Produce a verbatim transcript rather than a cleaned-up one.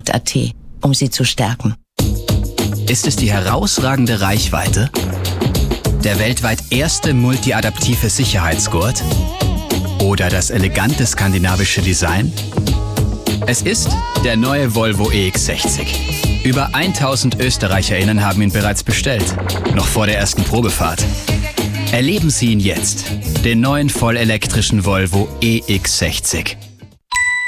punkt a t, um sie zu stärken. Ist es die herausragende Reichweite? Der weltweit erste multiadaptive Sicherheitsgurt? Oder das elegante skandinavische Design? Es ist der neue Volvo E X sechzig. Über tausend ÖsterreicherInnen haben ihn bereits bestellt, noch vor der ersten Probefahrt. Erleben Sie ihn jetzt, den neuen vollelektrischen Volvo E X sechzig.